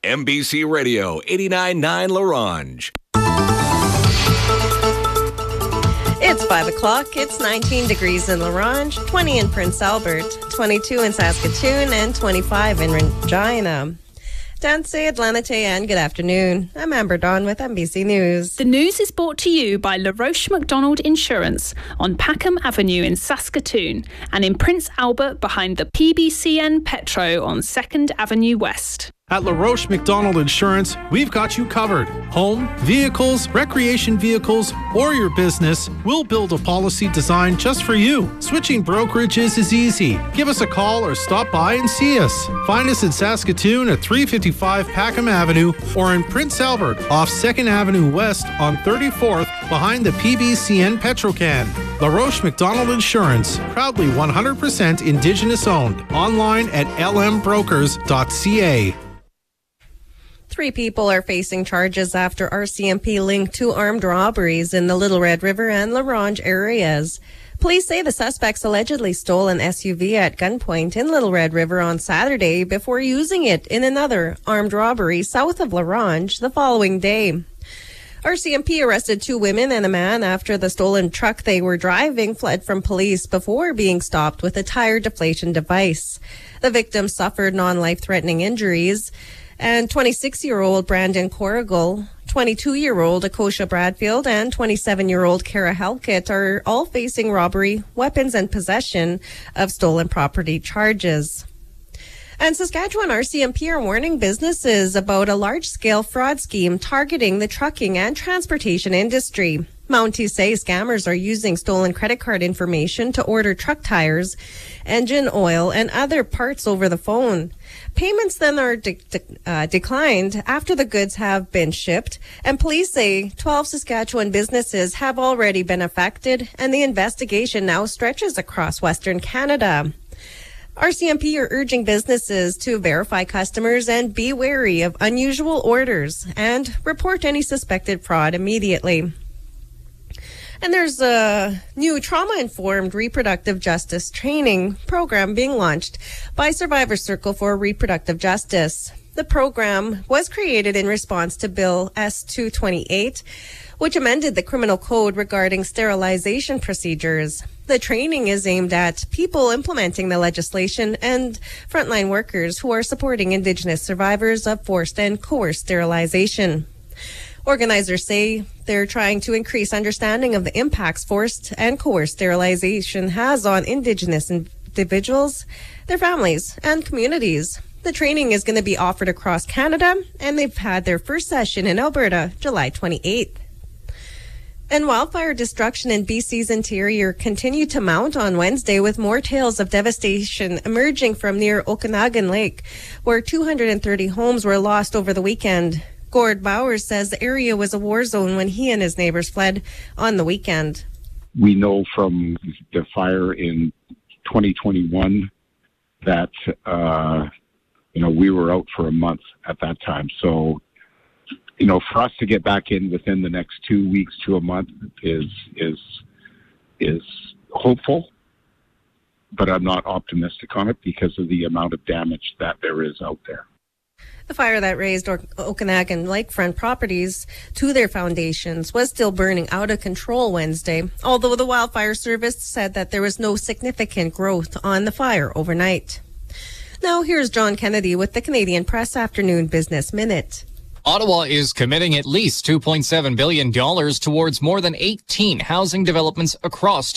MBC Radio 89.9 La Ronge. It's 5 o'clock. It's 19 degrees in La Ronge, 20 in Prince Albert, 22 in Saskatoon, and 25 in Regina. Danse Atlanite, and good afternoon. I'm Amber Dawn with MBC News. The news is brought to you by La Roche McDonald Insurance on Packham Avenue in Saskatoon and in Prince Albert behind the PBCN Petro on 2nd Avenue West. At La Roche McDonald Insurance, we've got you covered. Home, vehicles, recreation vehicles, or your business, we'll build a policy designed just for you. Switching brokerages is easy. Give us a call or stop by and see us. Find us in Saskatoon at 355 Packham Avenue or in Prince Albert off 2nd Avenue West on 34th behind the PBCN Petrocan. La Roche McDonald Insurance, proudly 100% Indigenous owned. Online at lmbrokers.ca. 3 people are facing charges after RCMP linked 2 armed robberies in the Little Red River and La Ronge areas. Police say the suspects allegedly stole an SUV at gunpoint in Little Red River on Saturday before using it in another armed robbery south of La Ronge the following day. RCMP arrested 2 women and a man after the stolen truck they were driving fled from police before being stopped with a tire deflation device. The victims suffered non-life-threatening injuries, and 26-year-old Brandon Corrigal, 22-year-old Akosha Bradfield, and 27-year-old Kara Halkett are all facing robbery, weapons, and possession of stolen property charges. And Saskatchewan RCMP are warning businesses about a large-scale fraud scheme targeting the trucking and transportation industry. Mounties say scammers are using stolen credit card information to order truck tires, engine oil, and other parts over the phone. Payments then are declined after the goods have been shipped, and police say 12 Saskatchewan businesses have already been affected, and the investigation now stretches across Western Canada. RCMP are urging businesses to verify customers and be wary of unusual orders and report any suspected fraud immediately. And there's a new trauma-informed reproductive justice training program being launched by Survivor Circle for Reproductive Justice. The program was created in response to Bill S-228, which amended the criminal code regarding sterilization procedures. The training is aimed at people implementing the legislation and frontline workers who are supporting Indigenous survivors of forced and coerced sterilization. Organizers say they're trying to increase understanding of the impacts forced and coerced sterilization has on Indigenous individuals, their families, and communities. The training is going to be offered across Canada, and they've had their first session in Alberta, July 28th. And wildfire destruction in BC's interior continued to mount on Wednesday, with more tales of devastation emerging from near Okanagan Lake, where 230 homes were lost over the weekend. Gord Bowers says the area was a war zone when he and his neighbors fled on the weekend. We know from the fire in 2021 that, we were out for a month at that time. So, for us to get back in within the next 2 weeks to a month is hopeful, but I'm not optimistic on it because of the amount of damage that there is out there. The fire that razed Okanagan lakefront properties to their foundations was still burning out of control Wednesday, although the wildfire service said that there was no significant growth on the fire overnight. Now here's John Kennedy with the Canadian Press Afternoon Business Minute. Ottawa is committing at least $2.7 billion towards more than 18 housing developments across